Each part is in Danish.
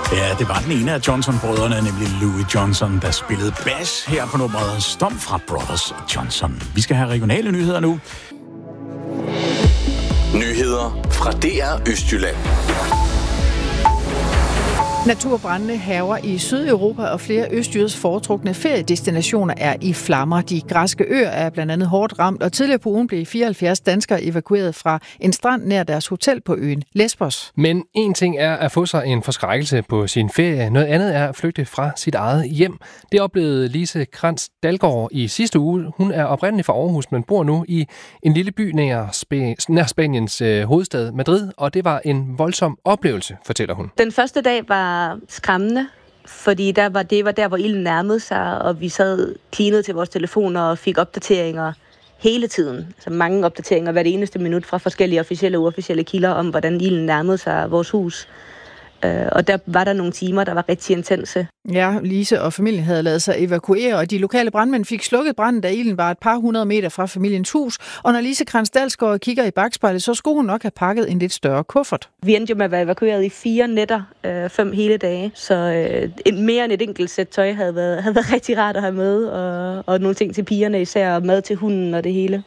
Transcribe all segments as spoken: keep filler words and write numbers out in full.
Ja, det var den ene af Johnson-brødrene, nemlig Louis Johnson, der spillede bas her på nummeret Stomp fra Brothers Johnson. Vi skal have regionale nyheder nu. Nyheder fra D R Østjylland. Naturbrandene hærger i Sydeuropa, og flere østjyders foretrukne feriedestinationer er i flammer. De græske øer er blandt andet hårdt ramt, og tidligere på ugen blev fireoghalvfjerds danskere evakueret fra en strand nær deres hotel på øen Lesbos. Men en ting er at få sig en forskrækkelse på sin ferie. Noget andet er at flygte fra sit eget hjem. Det oplevede Lise Krantz Dalgaard i sidste uge. Hun er oprindelig fra Aarhus, men bor nu i en lille by nær, Sp- nær Spaniens øh, hovedstad Madrid, og det var en voldsom oplevelse, fortæller hun. Den første dag var skræmmende, fordi der var, det var der, hvor ilden nærmede sig, og vi sad cleanet til vores telefoner og fik opdateringer hele tiden. Altså mange opdateringer hvert eneste minut fra forskellige officielle og uofficielle kilder om, hvordan ilden nærmede sig vores hus. Og der var der nogle timer, der var rigtig intense. Ja, Lise og familien havde ladet sig evakuere, og de lokale brandmænd fik slukket branden, da ilden var et par hundrede meter fra familiens hus. Og når Lise Krantz Dalgaard kigger i bagspejlet, så skulle hun nok have pakket en lidt større kuffert. Vi endte jo med at være evakueret i fire nætter, øh, fem hele dage. Så øh, mere end et enkelt sæt tøj havde været, havde været rigtig rart at have med, og, og nogle ting til pigerne især, og mad til hunden og det hele.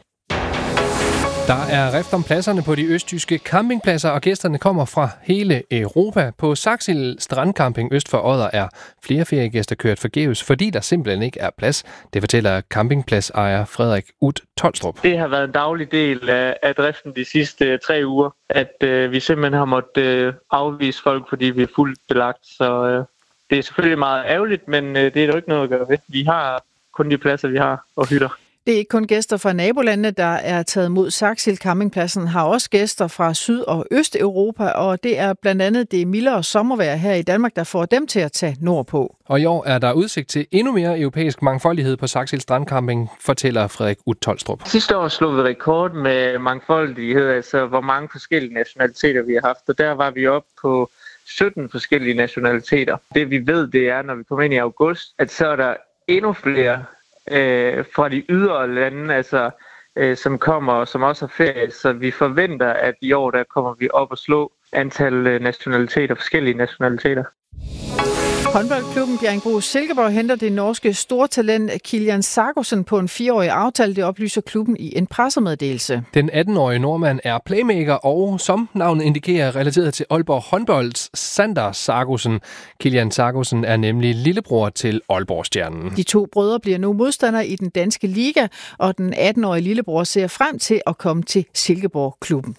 Der er rift om pladserne på de østjyske campingpladser, og gæsterne kommer fra hele Europa. På Saxil Strandcamping øst for Odder er flere feriegæster kørt forgæves, fordi der simpelthen ikke er plads. Det fortæller campingpladsejer Frederik Ut Tolstrup. Det har været en daglig del af, af driften de sidste tre uger, at øh, vi simpelthen har måttet øh, afvise folk, fordi vi er fuldt belagt. Så øh, det er selvfølgelig meget ærgerligt, men øh, det er der ikke noget at gøre ved. Vi har kun de pladser, vi har, og hytter. Det er ikke kun gæster fra nabolandene, der er taget mod Saxil. Campingpladsen har også gæster fra Syd- og Østeuropa, og det er blandt andet det mildere sommervejr her i Danmark, der får dem til at tage nordpå. Og i år er der udsigt til endnu mere europæisk mangfoldighed på Saxil Strandcamping, fortæller Frederik Ut Tolstrup. Sidste år slog vi rekord med mangfoldighed, altså hvor mange forskellige nationaliteter vi har haft, og der var vi oppe på sytten forskellige nationaliteter. Det vi ved, det er, når vi kommer ind i august, at så er der endnu flere Øh, fra de ydre lande, altså, øh, som kommer og som også har ferie. Så vi forventer, at i år der kommer vi op og slå antal nationaliteter, forskellige nationaliteter. Håndboldklubben Bjerringbro Silkeborg henter det norske stortalent Kilian Sargosen på en fireårig aftale. Det oplyser klubben i en pressemeddelelse. Den atten-årige nordmand er playmaker og, som navnet indikerer, relateret til Aalborg håndbolds Sander Sargosen. Kilian Sargosen er nemlig lillebror til Aalborg-stjernen. De to brødre bliver nu modstandere i den danske liga, og den atten-årige lillebror ser frem til at komme til Silkeborg-klubben.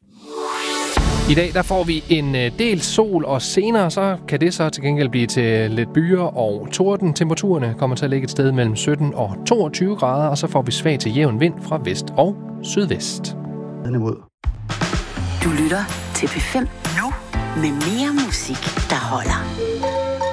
I dag der får vi en del sol, og senere så kan det så til gengæld blive til lidt byer og torden. Temperaturerne kommer til at ligge et sted mellem sytten og toogtyve grader, og så får vi svag til jævn vind fra vest og sydvest. Du lytter til P fem nu med mere musik, der holder.